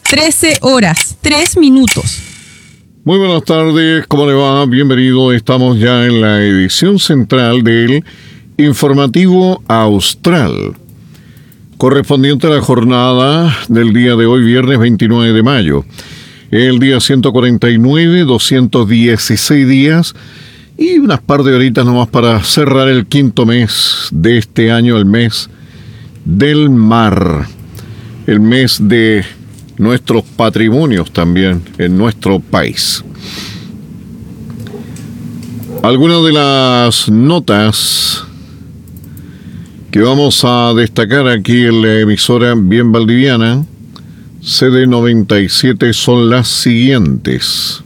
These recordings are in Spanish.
13 horas, 3 minutos. Muy buenas tardes, ¿cómo le va? Bienvenido, estamos ya en la edición central del Informativo Austral, correspondiente a la jornada del día de hoy, viernes 29 de mayo. El día 149, 216 días y unas par de horitas nomás para cerrar el quinto mes de este año, el mes del mar, el mes de nuestros patrimonios también en nuestro país. Algunas de las notas que vamos a destacar aquí en la emisora bien valdiviana, CD97, son las siguientes.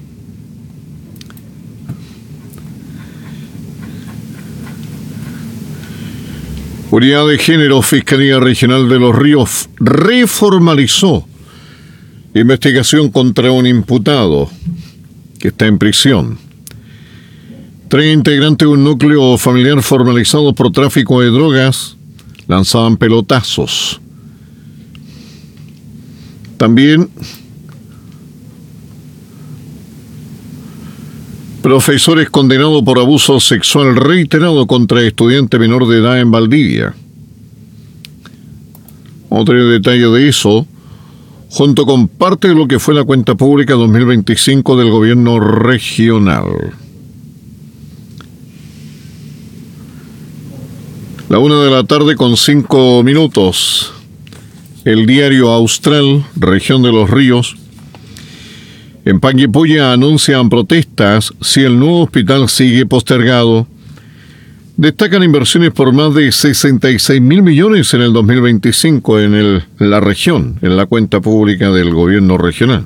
Unidad de Género, Fiscalía Regional de Los Ríos reformalizó investigación contra un imputado que está en prisión. 3 integrantes de un núcleo familiar formalizado por tráfico de drogas lanzaban pelotazos. También profesores condenados por abuso sexual reiterado contra estudiante menor de edad en Valdivia. Vamos a tener detalles de eso, junto con parte de lo que fue la cuenta pública 2025 del gobierno regional. La 1:05 p.m. El diario Austral, región de Los Ríos. En Panguipulli anuncian protestas si el nuevo hospital sigue postergado. Destacan inversiones por más de 66.000 millones en el 2025 en la región, en la cuenta pública del gobierno regional.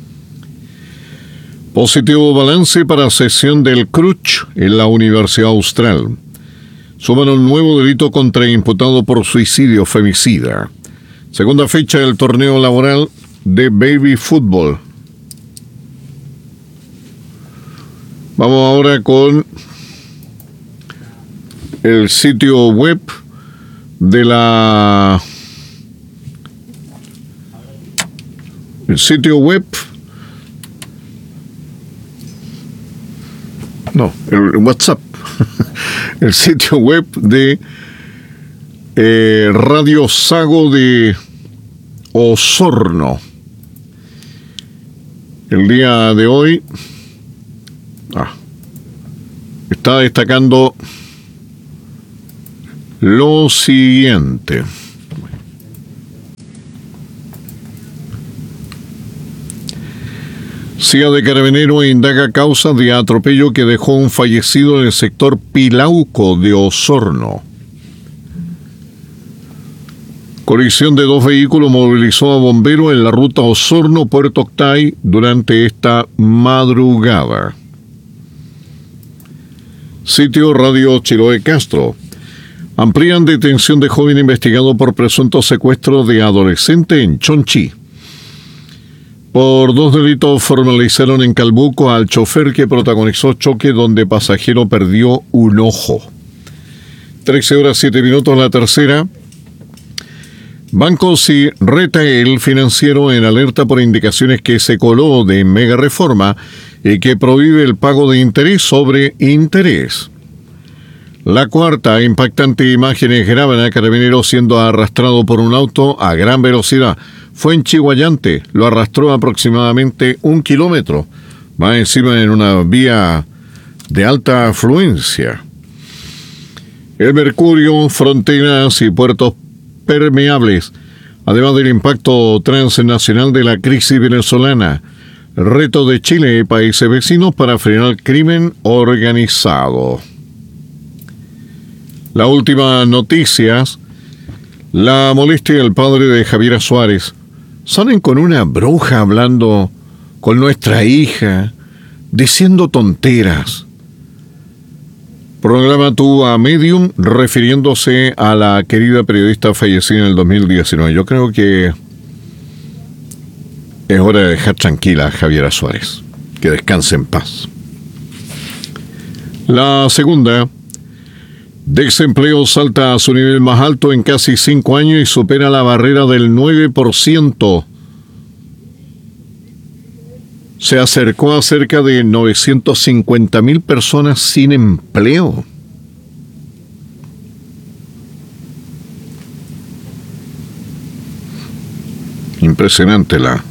Positivo balance para sesión del CRUCH en la Universidad Austral. Suman un nuevo delito contra imputado por suicidio femicida. Segunda fecha del torneo laboral de baby fútbol. Vamos ahora con el sitio web de la... El sitio web... No, el WhatsApp. El sitio web de Radio Sago de Osorno. El día de hoy está destacando lo siguiente. CIA de Carabineros indaga causa de atropello que dejó un fallecido en el sector Pilauco de Osorno. Colisión de 2 vehículos movilizó a bomberos en la ruta Osorno-Puerto Octay durante esta madrugada. Sitio Radio Chiloé Castro. Amplían detención de joven investigado por presunto secuestro de adolescente en Chonchi. Por 2 delitos formalizaron en Calbuco al chofer que protagonizó choque donde pasajero perdió un ojo. 13:07 la tercera. Bancos y retail financiero en alerta por indicaciones que se coló de mega reforma y que prohíbe el pago de interés sobre interés. La cuarta, impactante imágenes graban a carabinero siendo arrastrado por un auto a gran velocidad. Fue en Chihuayante, lo arrastró aproximadamente 1 kilómetro, más encima en una vía de alta afluencia. El mercurio, fronteras y puertos permeables, además del impacto transnacional de la crisis venezolana, reto de Chile y países vecinos para frenar el crimen organizado. La última noticias, la molestia del padre de Javiera Suárez. Salen con una bruja hablando con nuestra hija, diciendo tonteras. Programa tuvo a Medium refiriéndose a la querida periodista fallecida en el 2019. Yo creo que es hora de dejar tranquila a Javiera Suárez. Que descanse en paz. La segunda, desempleo salta a su nivel más alto en casi 5 años y supera la barrera del 9%. se acercó a cerca de 950.000 personas sin empleo. Impresionante la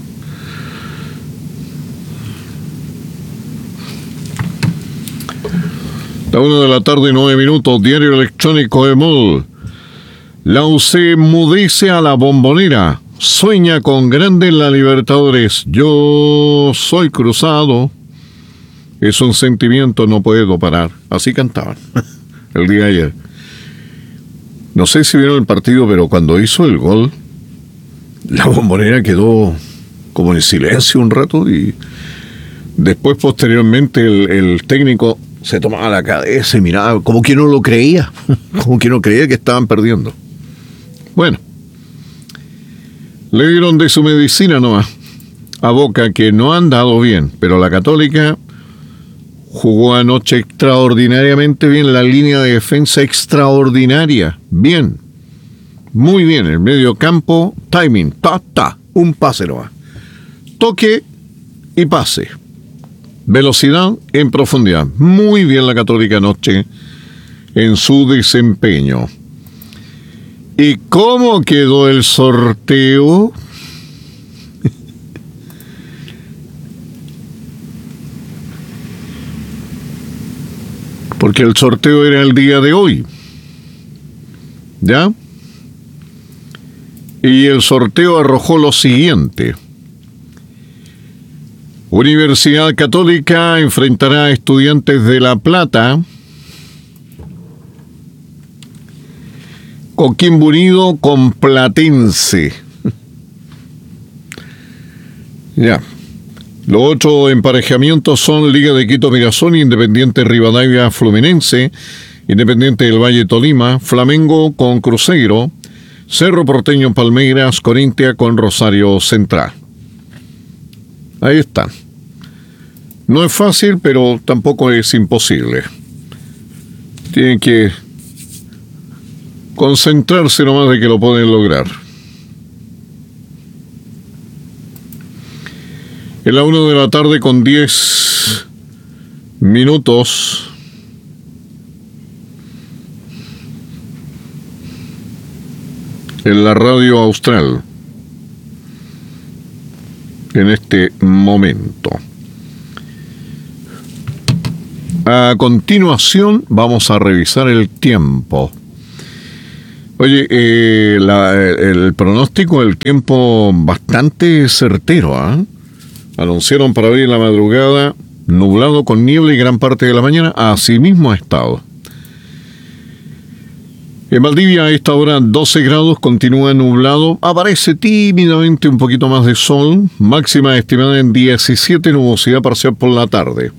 1:09 p.m, diario electrónico EMOL. La UC mudece a la Bombonera, sueña con grande en la Libertadores. Yo soy cruzado, es un sentimiento, no puedo parar. Así cantaban el día de ayer. No sé si vieron el partido, pero cuando hizo el gol, la Bombonera quedó como en silencio un rato y después, posteriormente, el técnico se tomaba la cabeza y miraba como que no lo creía, como que no creía que estaban perdiendo. Bueno, le dieron de su medicina nomás a Boca, que no han dado bien, pero la Católica jugó anoche extraordinariamente bien, la línea de defensa extraordinaria, bien, muy bien, el medio campo, timing, un pase nomás, toque y pase, velocidad en profundidad, muy bien la Católica anoche en su desempeño. ¿Y cómo quedó el sorteo? Porque el sorteo era el día de hoy, ¿ya? Y el sorteo arrojó lo siguiente. Universidad Católica enfrentará a Estudiantes de La Plata. Coquimbo Unido con Platense. Ya. Los otros emparejamientos son Liga de Quito Mirasol, Independiente Rivadavia Fluminense, Independiente del Valle Tolima, Flamengo con Cruzeiro, Cerro Porteño Palmeiras, Corintia con Rosario Central. Ahí están. No es fácil, pero tampoco es imposible. Tienen que concentrarse nomás de que lo pueden lograr. En la 1:10 p.m, en la radio austral, en este momento. A continuación vamos a revisar el tiempo. Oye, el pronóstico del tiempo bastante certero, ¿eh? Anunciaron para hoy en la madrugada nublado con niebla y gran parte de la mañana. Así mismo ha estado. En Valdivia a esta hora 12 grados, continúa nublado. Aparece tímidamente un poquito más de sol. Máxima estimada en 17, nubosidad parcial por la tarde.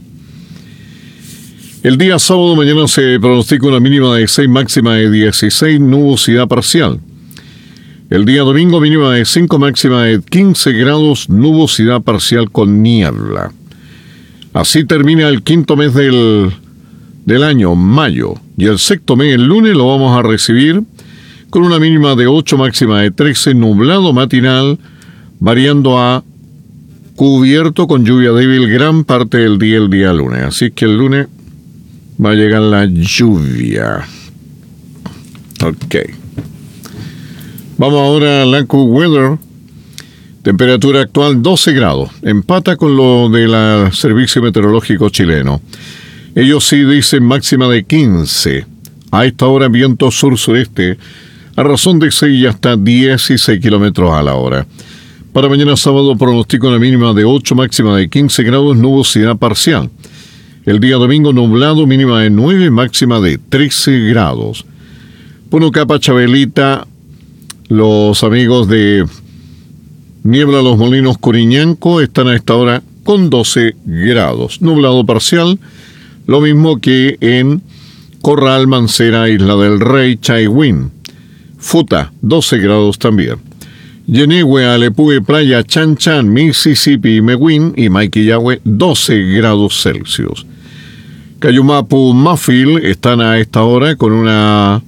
El día sábado mañana se pronostica una mínima de 6, máxima de 16, nubosidad parcial. El día domingo mínima de 5, máxima de 15 grados, nubosidad parcial con niebla. Así termina el quinto mes del año, mayo. Y el sexto mes, el lunes, lo vamos a recibir con una mínima de 8, máxima de 13, nublado matinal, variando a cubierto con lluvia débil gran parte del día, el día lunes. Así que el lunes va a llegar la lluvia. Ok. Vamos ahora al AccuWeather. Temperatura actual 12 grados. Empata con lo del Servicio Meteorológico Chileno. Ellos sí dicen máxima de 15. A esta hora viento sur-sureste a razón de 6 y hasta 16 kilómetros a la hora. Para mañana sábado pronostico una mínima de 8, máxima de 15 grados, nubosidad parcial. El día domingo nublado, mínima de 9, máxima de 13 grados. Puno Capa, Chabelita, los amigos de Niebla Los Molinos, Coriñanco están a esta hora con 12 grados. Nublado parcial, lo mismo que en Corral, Mancera, Isla del Rey, Chaiwin. Futa, 12 grados también. Yenehue, Alepue, Playa, Chan Chan, Mississippi, Meguín y Maiquillahue, 12 grados Celsius. Cayumapu, Mafil están a esta hora con una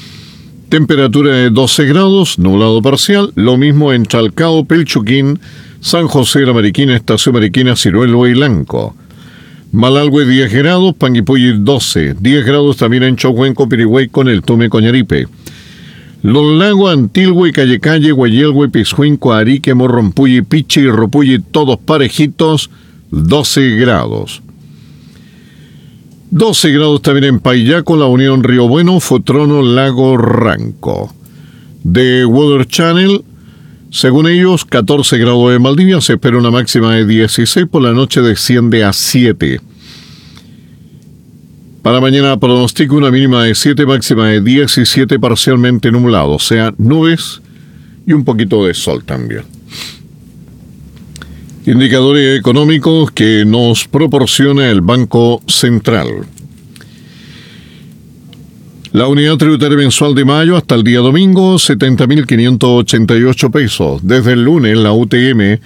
temperatura de 12 grados, nublado parcial. Lo mismo en Chalcao, Pelchuquín, San José, La Mariquina, Estación Mariquina, Ciruelo y Lanco. Malalhue 10 grados, Panguipulli 12, 10 grados también en Chocuenco, Pirigüey con el Tume, Coñaripe. Los Lagos, Antilhue, Calle, Guayelhue, Piscuinco, Arique, Morrompulli, Pichi y Ropulli, todos parejitos, 12 grados. 12 grados también en Paillaco, La Unión, Río Bueno, Futrono, Lago Ranco. De Weather Channel, según ellos, 14 grados en Valdivia, se espera una máxima de 16, por la noche desciende a 7. Para mañana pronostico una mínima de 7, máxima de 17, parcialmente nublado, o sea, nubes y un poquito de sol también. Indicadores económicos que nos proporciona el Banco Central. La unidad tributaria mensual de mayo hasta el día domingo, 70.588 pesos. Desde el lunes, la UTM,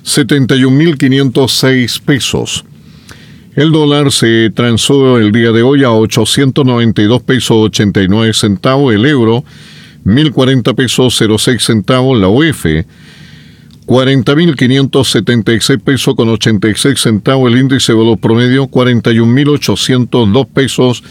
71.506 pesos. El dólar se transó el día de hoy a 892 pesos 89 centavos. El euro, 1.040 pesos 06 centavos. La UF, 40.576 pesos con 86 centavos. El índice de valor promedio, 41.802 pesos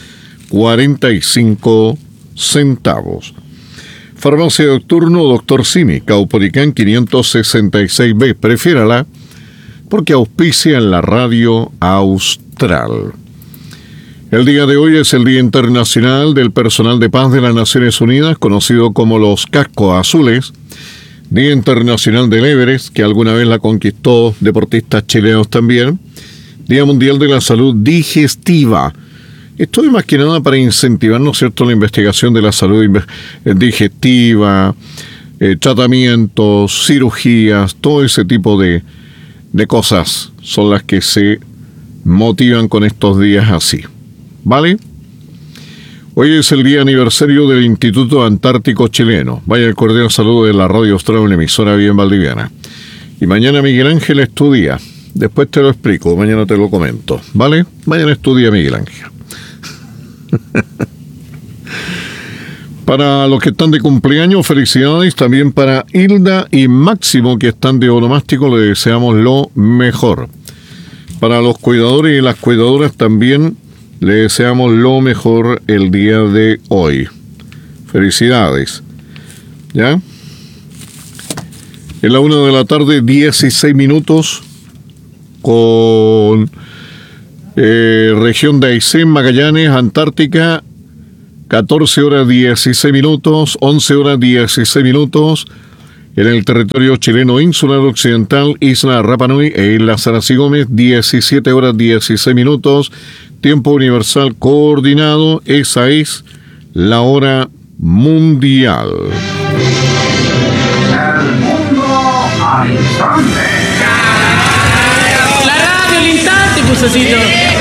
45 centavos. Farmacia Nocturno, Dr. Simi, Caupolicán 566B. Prefiérala porque auspicia en la radio austral. El día de hoy es el Día Internacional del Personal de Paz de las Naciones Unidas, conocido como los Cascos Azules. Día Internacional del Everest, que alguna vez la conquistó deportistas chilenos también. Día Mundial de la Salud Digestiva. Esto es más que nada para incentivar, ¿no es cierto?, la investigación de la salud digestiva, tratamientos, cirugías, todo ese tipo de cosas son las que se motivan con estos días así. ¿Vale? Hoy es el día aniversario del Instituto Antártico Chileno. Vaya el cordial saludo de la radio austral, una emisora bien valdiviana. Y mañana Miguel Ángel estudia. Después te lo explico, mañana te lo comento. ¿Vale? Mañana estudia Miguel Ángel. Para los que están de cumpleaños, felicidades. También para Hilda y Máximo, que están de onomástico, les deseamos lo mejor. Para los cuidadores y las cuidadoras también les deseamos lo mejor el día de hoy. Felicidades. ¿Ya? En la 1 de la tarde, 16 minutos, con región de Aysén, Magallanes, Antártica, 14 horas 16 minutos, 11 horas 16 minutos, en el territorio chileno insular occidental, Isla Rapa Nui e Isla Sarazí Gómez, 17 horas 16 minutos, tiempo universal coordinado. Esa es la hora mundial. El mundo al instante. La radio al instante, Pusecito.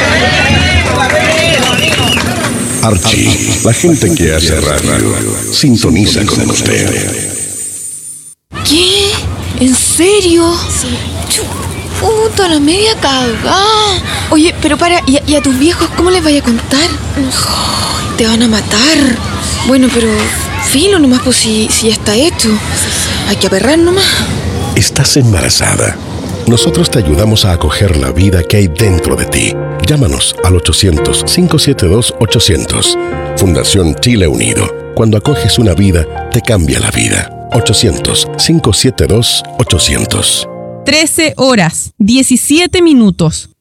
Archie, la gente que hace radio, sintoniza con usted. ¿Qué? ¿En serio? Sí. Puta, la media cagada. Oye, pero para, ¿y a tus viejos cómo les vaya a contar? Oh, te van a matar. Bueno, pero filo nomás, pues si ya está hecho. Hay que aperrar nomás. Estás embarazada. Nosotros te ayudamos a acoger la vida que hay dentro de ti. Llámanos al 800-572-800. Fundación Chile Unido. Cuando acoges una vida, te cambia la vida. 800-572-800. 13 horas, 17 minutos.